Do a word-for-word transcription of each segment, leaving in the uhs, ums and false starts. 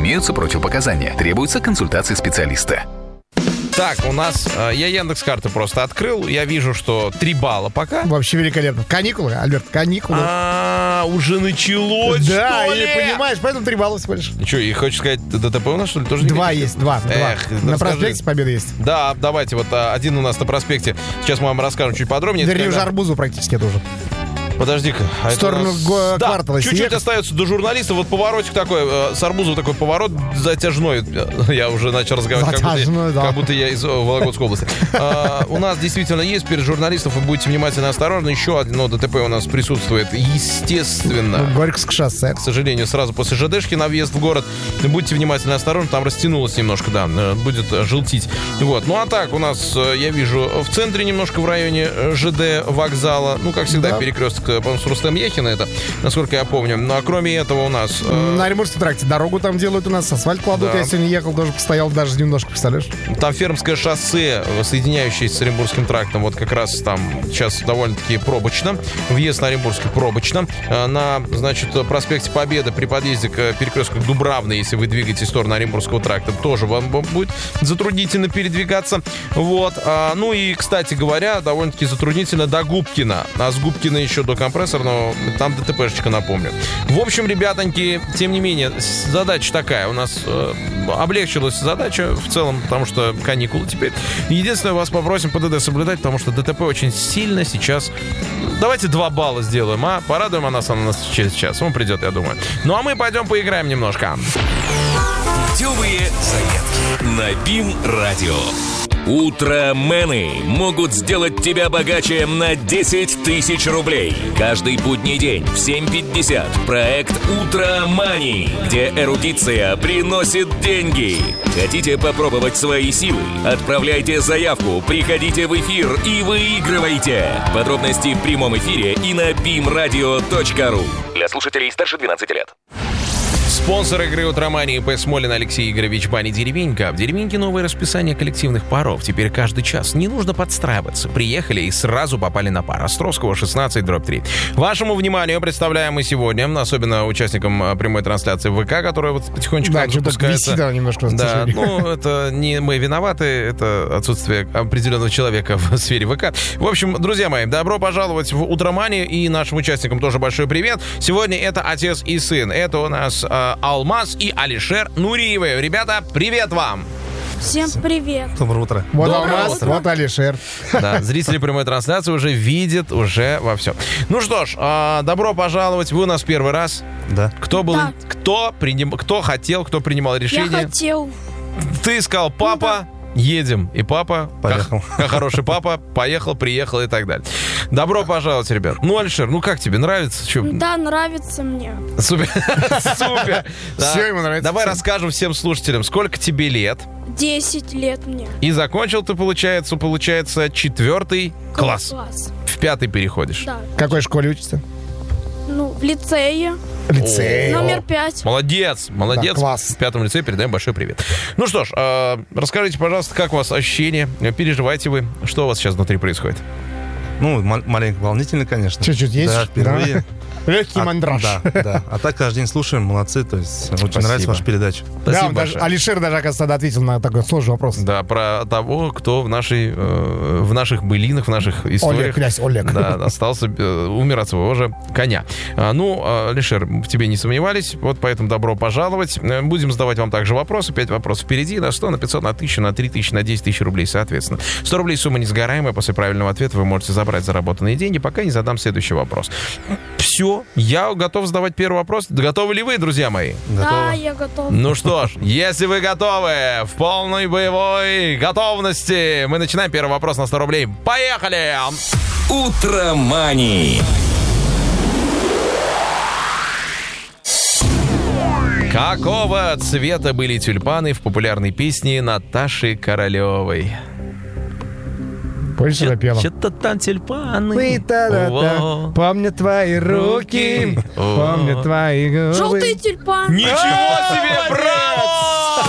Имеются противопоказания. Требуется консультация специалиста. Так, у нас, э, я Яндекс.Карты просто открыл, я вижу, что три балла пока. Вообще великолепно. Каникулы, Альберт, каникулы. А, уже началось, Да, что ли? и понимаешь, поэтому три балла всего лишь. И что, и хочешь сказать, ДТП у нас, что ли, тоже не Два какие-то? есть, два. два. Эх, На расскажи. проспекте Победы есть. Да, давайте, вот а, один у нас на проспекте. Сейчас мы вам расскажем чуть подробнее. Вернее, Это уже когда- Арбузу практически это уже. Подожди-ка. а В это сторону у нас- го- Да, квартала чуть-чуть съехать. остается до журналистов. Вот поворотик такой, э, с Арбузова такой поворот затяжной. Я уже начал разговаривать, как будто, Затяжной, да. как будто я из э, Вологодской области. А, У нас действительно есть перед журналистов, вы будете внимательно и осторожны. Еще одно ДТП у нас присутствует. Естественно. Горьковск шоссе. К сожалению, сразу после ЖДшки на въезд в город. Будьте внимательны и осторожны, там растянулось немножко, да, э, будет э, желтить. Вот. Ну а так, у нас, э, я вижу, в центре немножко в районе э, ЖД вокзала, ну, как всегда, Да. перекресток, э, по-моему, с Рустем Яхина это, насколько я помню. Ну, а кроме этого у нас... э, На Оренбургском тракте дорогу там делают у нас, асфальт кладут. Да. Я сегодня ехал, тоже постоял даже немножко, представляешь? Там Фермское шоссе, э, соединяющееся с Оренбургским трактом, вот как раз там сейчас довольно-таки пробочно. Въезд на Оренбургский пробочно. Э, На, значит, проспекте Победы при подъезде к перекрестку Дубравны, если вы двигаетесь в сторону Оренбургского тракта, тоже вам будет затруднительно передвигаться. Вот. А, ну и, кстати говоря, довольно-таки затруднительно до Губкина. А с Губкина еще до Компрессорного, там ДТПшечка, напомню. В общем, ребятоньки, тем не менее, с- задача такая. У нас э, облегчилась задача в целом, потому что каникулы теперь. Единственное, вас попросим ПДД соблюдать, потому что ДТП очень сильно сейчас... Давайте два балла сделаем, а? Порадуем о нас, она нас через час. Он придет, я думаю. Ну, а мы пойдем поиграем немножко. Путевые заметки на БИМ-радио. Утромены могут сделать тебя богаче на десять тысяч рублей. Каждый будний день в семь пятьдесят проект «Утромани», где эрудиция приносит деньги. Хотите попробовать свои силы? Отправляйте заявку, приходите в эфир и выигрывайте. Подробности в прямом эфире и на бим радио точка ру. Для слушателей старше двенадцати лет. Спонсор игры «Утромания» и П. Смолин Алексей Игоревич Бани Деревенька. В Деревеньке новое расписание коллективных паров. Теперь каждый час не нужно подстраиваться. Приехали и сразу попали на пар. Островского, шестнадцать, дробь три. Вашему вниманию представляем мы сегодня, особенно участникам а, прямой трансляции в ВК, которая вот потихонечку Да, там что-то запускается. висит, да, немножко, к Да, сожалению. ну, это не мы виноваты, это отсутствие определенного человека в сфере ВК. В общем, друзья мои, добро пожаловать в «Утроманию», и нашим участникам тоже большой привет. Сегодня это отец и сын. Это у нас э, Алмаз и Алишер Нуриевы. Ребята, привет вам! Всем привет. Доброе утро. Вот Доброе Алмаз, утро. вот Алишер. Да, зрители прямой трансляции уже видят уже во всем. Ну что ж, э, добро пожаловать. Вы у нас первый раз. Да. Кто был, Да. кто, приним, кто хотел, кто принимал Я решение? хотел. Ты сказал, папа, едем. И папа, Поехал. Как, как хороший папа, поехал, приехал и так далее. Добро пожаловать, ребят. Ну, Алишер, ну как тебе, нравится? Чё? Да, нравится мне. Супер. Супер. Да. Всё ему нравится. Давай расскажем всем слушателям, сколько тебе лет. Десять лет мне. И закончил ты, получается, получается, четвертый класс. Класс. В пятый переходишь. Да. В какой школе учишься? Ну, в лицее. Лицей. Номер пять. Молодец, молодец. Да, класс. В пятом лицее передаем большой привет. Ну что ж, э, расскажите, пожалуйста, как у вас ощущения? Переживаете вы? Что у вас сейчас внутри происходит? Ну, ма- маленько волнительно, конечно. Чуть-чуть есть? Да, впервые. Легкий А- мандраж. Да, да. А так каждый день слушаем, молодцы. То есть очень Спасибо. нравится ваша передача. Да, Спасибо он даже, большое. Алишер даже, оказывается, тогда ответил на такой сложный вопрос. Да, про того, кто в нашей, э, в наших былинах, в наших Олег, историях князь Олег. да, остался э, умер от своего же коня. А, ну, э, Алишер, в тебе не сомневались, вот поэтому добро пожаловать. Э, Будем задавать вам также вопросы. Пять вопросов впереди. На сто, на пятьсот, на тысячу, на три тысячи, на десять тысяч рублей, соответственно. сто рублей сумма несгораемая. После правильного ответа вы можете забрать заработанные деньги, пока не задам следующий вопрос. Все, я готов задавать первый вопрос. Готовы ли вы, друзья мои? Да, Готово. я готов. Ну что ж, если вы готовы, в полной боевой готовности, мы начинаем первый вопрос на сто рублей. Поехали! Утромани. Какого цвета были тюльпаны в популярной песне Наташи Королевой? Помнишь, она пела? Что-то там тюльпаны. Мы та-да-та, Во. помнят твои руки, Руки. помнят твои губы. Желтый тюльпан. Ничего себе, браво!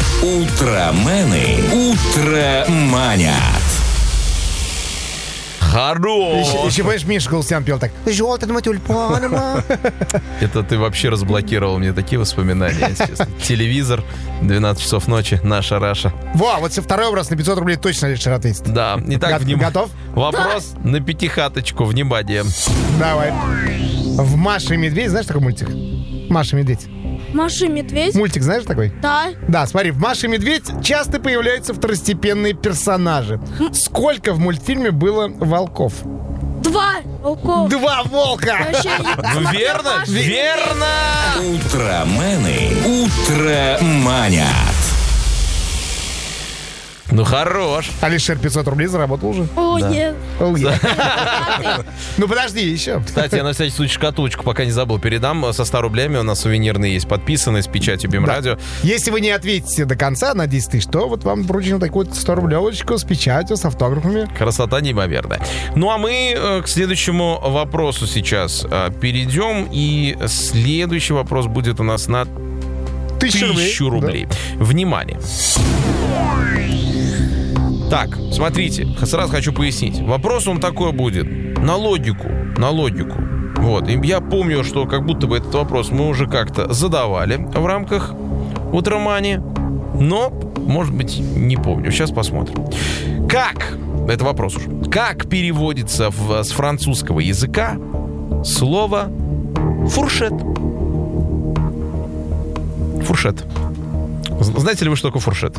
Утромены. Утроманят. Хорош! Еще, еще, понимаешь, Миша Галустян пел так. Желтым тюльпаном. Это ты вообще разблокировал мне такие воспоминания, если честно. Телевизор, двенадцать часов ночи, наша Раша. Во, вот второй вопрос на пятьсот рублей точно Алишер ответит. Да, итак, Го- вним- готов? Вопрос на пятихаточку, внимание. Давай. В «Маша и медведь», знаешь такой мультик? «Маша и медведь». Маша и медведь? Мультик знаешь такой? Да. Да, смотри, в «Маша и медведь» часто появляются второстепенные персонажи. Сколько в мультфильме было волков? Два волков. Два волка! Вообще не Ну, посмотрел верно, Машу и верно! Утромены утроманят. Ну, хорош. Алишер пятьсот рублей заработал уже. О, нет. Oh, yeah. Ну подожди, еще. Кстати, я на всякий случай шкатулочку, пока не забыл, передам. Со ста рублями у нас сувенирные есть, подписанные с печатью БИМ-радио. Если вы не ответите до конца на десять тысяч, то вот вам вручим такую вот сто-рублевочку с печатью, с автографами. Красота неимоверная. Ну, а мы э, к следующему вопросу сейчас э, перейдем. И следующий вопрос будет у нас на Тысячу рублей. тысячу рублей. Внимание. Так, смотрите, сразу хочу пояснить. Вопрос он такой будет. На логику, на логику. Вот, и я помню, что как будто бы этот вопрос мы уже как-то задавали в рамках Утромани, но, может быть, не помню. Сейчас посмотрим. Как, это вопрос уже, как переводится в, с французского языка слово «фуршет»? Фуршет. Знаете ли вы, что такое фуршет?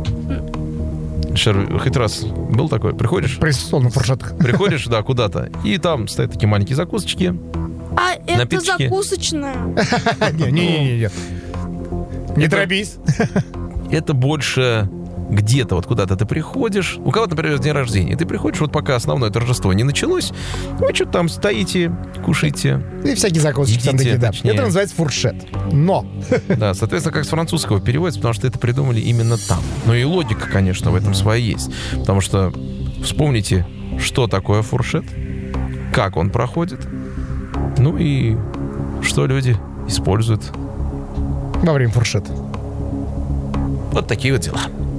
Шер, хоть раз был такой? Приходишь? Присутствовал на фуршетах. Приходишь, да, куда-то, и там стоят такие маленькие закусочки. А это Напиточки. закусочная. Не-не-не. Не торопись. Это больше где-то, вот куда-то ты приходишь. У кого-то, например, день рождения. И ты приходишь, вот пока основное торжество не началось, вы что-то там стоите, кушаете. И всякие закусочки там Едите, такие, да. точнее. Это называется фуршет. Но. Да, соответственно, как с французского переводится, потому что это придумали именно там. Но и логика, конечно, в этом своя есть. Потому что вспомните, что такое фуршет, как он проходит, ну и что люди используют. Во время фуршета. Вот такие вот дела.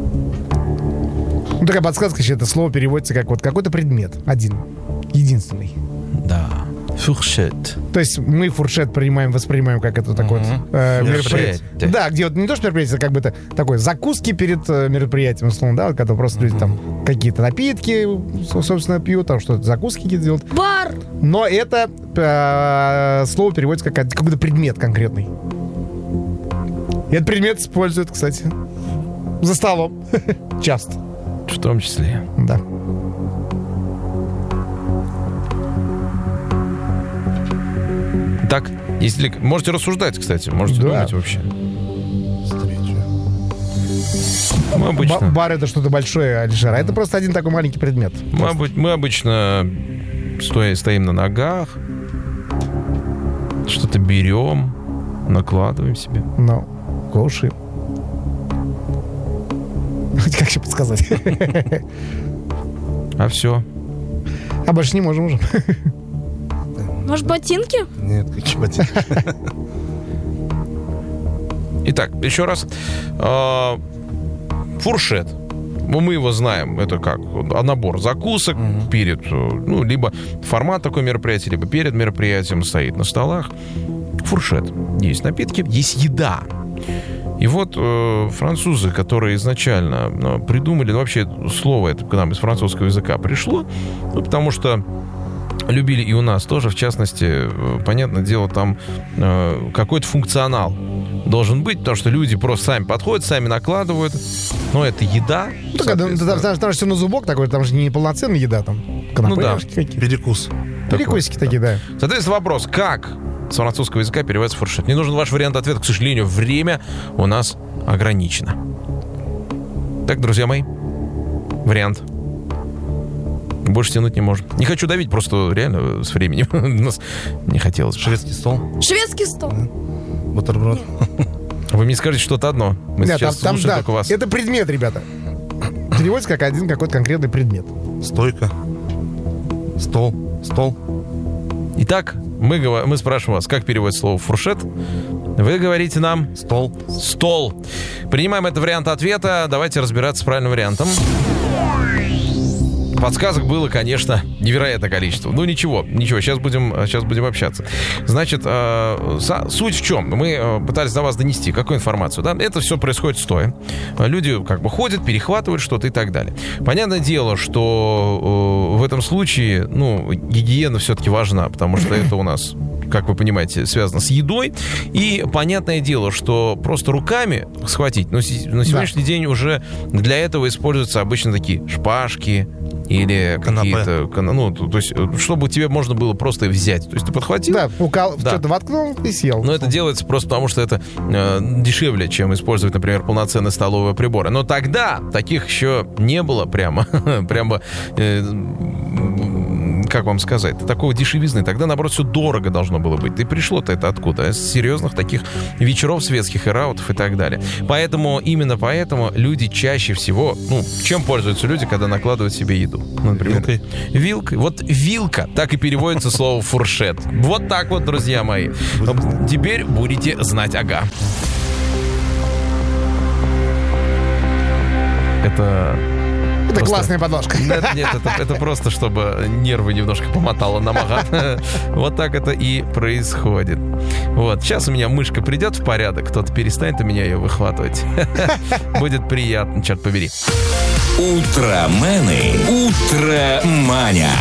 Ну, такая подсказка, что это слово переводится как вот какой-то предмет. Один. Единственный. Да. Фуршет. То есть мы фуршет принимаем, воспринимаем как это такое вот, э, мероприятие. Фуршет. Да, где вот не то, что мероприятие, а как бы это такое закуски перед э, мероприятием, условно, да, вот когда просто люди там какие-то напитки, со- собственно, пьют, там что-то, закуски какие-то делают. Бар. Но это э, слово переводится как один- какой-то предмет конкретный. И этот предмет используют, кстати, за столом. Часто. В том числе. Да. Так, если можете рассуждать, кстати, можете Да. думать вообще. Встреча. Мы обычно, Ба- бар это что-то большое, Алишер, а это просто один такой маленький предмет. мы, обы- мы обычно стоя, стоим на ногах, что-то берем, накладываем себе. Ну, кушаем. Как еще подсказать? А все. А больше не можем уже. Может, ботинки? Нет, какие ботинки. Итак, еще раз. А, Фуршет. Ну, мы его знаем. Это как? Набор закусок перед, ну, либо формат такой мероприятия, либо перед мероприятием стоит на столах. Фуршет. Есть напитки, есть еда. И вот э, французы, которые изначально ну, придумали, ну, вообще слово это к нам из французского языка пришло, ну, потому что любили и у нас тоже, в частности, э, понятное дело, там э, какой-то функционал должен быть, потому что люди просто сами подходят, сами накладывают. Но это еда. Ну, так, там, там, там, там же все на зубок такой, там же не полноценная еда, там канапешки какие-то. Перекус. Перекусики такие, да. Соответственно, вопрос, как с французского языка переводится фуршет? Мне нужен ваш вариант ответа. К сожалению, время у нас ограничено. Так, друзья мои, вариант. Больше тянуть не можем. Не хочу давить, просто реально с временем у нас не хотелось. Шведский стол. Шведский стол. Бутерброд. Вы мне скажете что-то одно. Мы Да, сейчас там, там, слушаем да, только вас. это предмет, ребята. Переводится как один какой-то конкретный предмет. Стойка. Стол. Стол. Итак, мы, говор- мы спрашиваем вас, как переводится слово фуршет. Вы говорите нам Стол. стол. Принимаем этот вариант ответа. Давайте разбираться с правильным вариантом. подсказок было, конечно, невероятное количество. Ну, ничего, ничего, сейчас будем, сейчас будем общаться. Значит, э, суть в чем? Мы э, пытались до вас донести какую информацию, да? Это все происходит стоя. Люди как бы ходят, перехватывают что-то и так далее. Понятное дело, что э, в этом случае, ну, гигиена все-таки важна, потому что это у нас, как вы понимаете, связано с едой. И понятное дело, что просто руками схватить, ну, на сегодняшний да. день уже для этого используются обычно такие шпажки или канапе. Какие-то, ну, то есть, чтобы тебе можно было просто взять. То есть ты подхватил. Да, укал, да. что-то воткнул и съел. Но это делается просто потому, что это э, дешевле, чем использовать, например, полноценные столовые приборы. Но тогда таких еще не было прямо, прямо, э, как вам сказать, такого дешевизны. Тогда, наоборот, все дорого должно было быть. И пришло-то это откуда? С серьезных таких вечеров светских и раутов и так далее. Поэтому, именно поэтому люди чаще всего, ну, чем пользуются люди, когда накладывают себе еду? Например, вилкой. Вилкой. Вот вилка, так и переводится слово фуршет. Вот так вот, друзья мои. Теперь будете знать, ага. Это... Это просто... классная подложка. Нет, нет, это, это просто, чтобы нервы немножко помотало нам, ага. Вот так это и происходит. Вот, сейчас у меня мышка придет в порядок, кто-то перестанет у меня ее выхватывать. Будет приятно, черт побери. Утромены утроманят.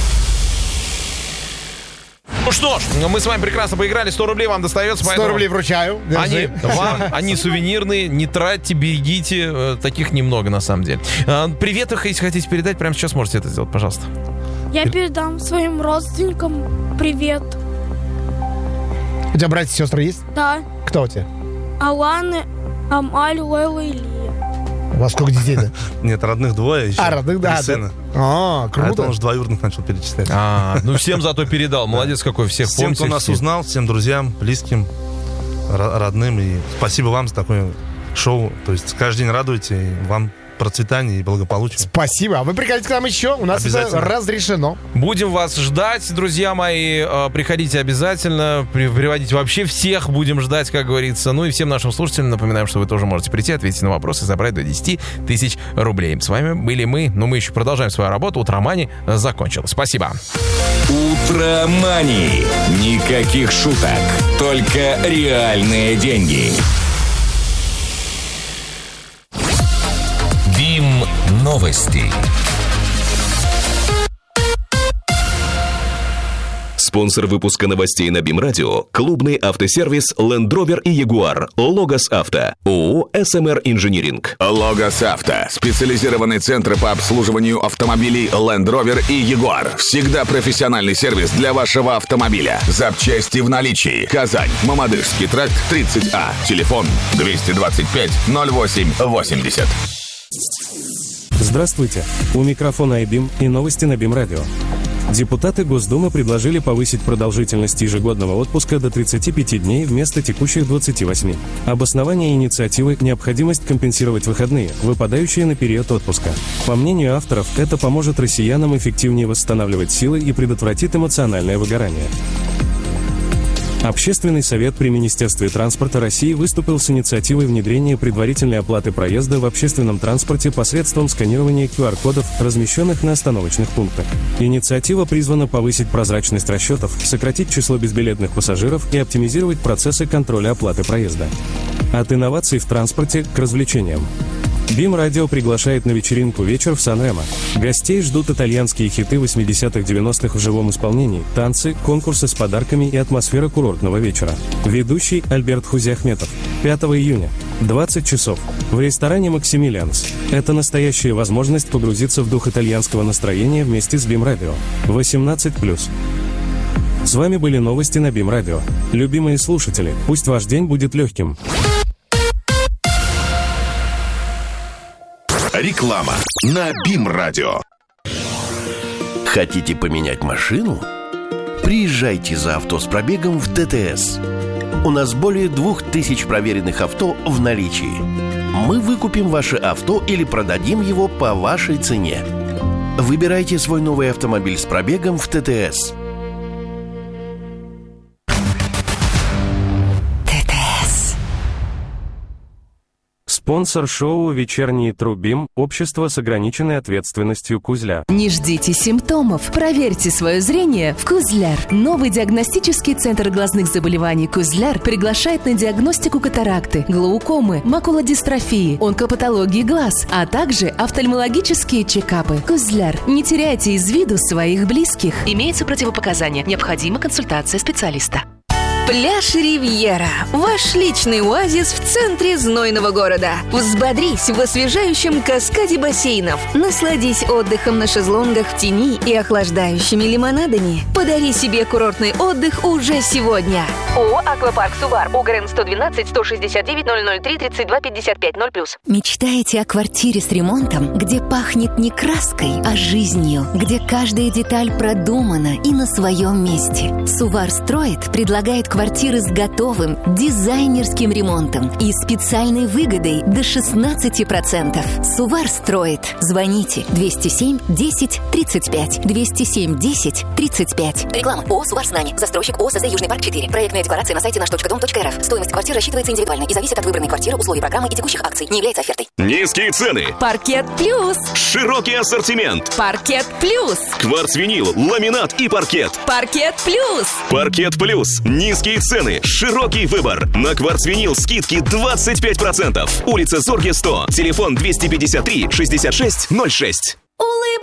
Ну что ж, мы с вами прекрасно поиграли. сто рублей вам достается. сто рублей вручаю. Они вам, они сувенирные. Не тратьте, берегите. Таких немного, на самом деле. Привет, если хотите передать, прямо сейчас можете это сделать, пожалуйста. Я передам своим родственникам привет. У тебя братья и сестры есть? Да. Кто у тебя? Алана, Амаль, Лейла и Лия. У вас сколько детей-то? Нет, родных двое еще. А, родных, да. Три сына. А, А круто. это он уже двоюродных начал перечислять. А, ну всем зато передал. Молодец какой, всех Всем, помните. кто нас узнал, всем друзьям, близким, ро- родным. И спасибо вам за такое шоу. То есть каждый день радуете. И вам процветания и благополучия. Спасибо. А вы приходите к нам еще. У нас это разрешено. Будем вас ждать, друзья мои. Приходите обязательно. Приводите вообще всех. Будем ждать, как говорится. Ну и всем нашим слушателям напоминаем, что вы тоже можете прийти, ответить на вопросы и забрать до десять тысяч рублей. С вами были мы. Но мы еще продолжаем свою работу. Утромани закончилось. Спасибо. Утромани. Никаких шуток. Только реальные деньги. БИМ новости. Спонсор выпуска новостей на БИМ Радио – клубный автосервис Land Rover и Jaguar. Логос Авто. ООО эс эм эр Инжиниринг. Логос Авто. Специализированный центр по обслуживанию автомобилей Land Rover и Jaguar. Всегда профессиональный сервис для вашего автомобиля. Запчасти в наличии. Казань. Мамадышский тракт тридцать А. Телефон двести двадцать пять ноль восемь восемьдесят. Здравствуйте. У микрофона айбим и новости на БИМ Радио. Депутаты Госдумы предложили повысить продолжительность ежегодного отпуска до тридцати пяти дней вместо текущих двадцати восьми. Обоснование инициативы – необходимость компенсировать выходные, выпадающие на период отпуска. По мнению авторов, это поможет россиянам эффективнее восстанавливать силы и предотвратит эмоциональное выгорание. Общественный совет при Министерстве транспорта России выступил с инициативой внедрения предварительной оплаты проезда в общественном транспорте посредством сканирования ку ар кодов, размещенных на остановочных пунктах. Инициатива призвана повысить прозрачность расчетов, сократить число безбилетных пассажиров и оптимизировать процессы контроля оплаты проезда. От инноваций в транспорте к развлечениям. БИМ Радио приглашает на вечеринку «Вечер в Сан-Ремо». Гостей ждут итальянские хиты восьмидесятых-девяностых в живом исполнении, танцы, конкурсы с подарками и атмосфера курортного вечера. Ведущий Альберт Хузиахметов. пятого июня. двадцать часов. В ресторане «Максимилианс». Это настоящая возможность погрузиться в дух итальянского настроения вместе с БИМ Радио. восемнадцать плюс. С вами были новости на БИМ Радио. Любимые слушатели, пусть ваш день будет легким. Реклама на БИМ Радио. Хотите поменять машину? Приезжайте за авто с пробегом в дэ тэ эс. У нас более двух тысяч проверенных авто в наличии. Мы выкупим ваше авто или продадим его по вашей цене. Выбирайте свой новый автомобиль с пробегом в дэ тэ эс. Спонсор шоу «Вечерний Трубим» – общество с ограниченной ответственностью «Кузля». Не ждите симптомов. Проверьте свое зрение в «Кузляр». Новый диагностический центр глазных заболеваний «Кузляр» приглашает на диагностику катаракты, глаукомы, макулодистрофии, онкопатологии глаз, а также офтальмологические чекапы. «Кузляр». Не теряйте из виду своих близких. Имеются противопоказания. Необходима консультация специалиста. Пляж «Ривьера» – ваш личный оазис в центре знойного города. Взбодрись в освежающем каскаде бассейнов. Насладись отдыхом на шезлонгах в тени и охлаждающими лимонадами. Подари себе курортный отдых уже сегодня. ООО «Аквапарк Сувар», УГРН сто двенадцать сто шестьдесят девять ноль ноль три тридцать два пятьдесят пять ноль плюс. Мечтаете о квартире с ремонтом, где пахнет не краской, а жизнью, где каждая деталь продумана и на своем месте? Сувар строит предлагает квартиры с готовым дизайнерским ремонтом и специальной выгодой до шестнадцать процентов. Сувар строит. Звоните двести семь десять тридцать пять. двести семь десять тридцать пять. Реклама. ООО «Сувар Знание». Застройщик ООО «СЗ Южный парк четыре». Проектная декларация на сайте наш точка дом точка эр эф. Стоимость квартиры рассчитывается индивидуально и зависит от выбранной квартиры, условий программы и текущих акций. Не является офертой. Низкие цены. Паркет Плюс. Широкий ассортимент. Паркет Плюс. Кварцвинил, ламинат и паркет. Паркет Плюс. Паркет Плюс. Низкие цены. Широкий выбор. На кварцвинил скидки двадцать пять процентов. Улица Зорге сто. Телефон двести пятьдесят три шестьдесят шесть ноль шесть.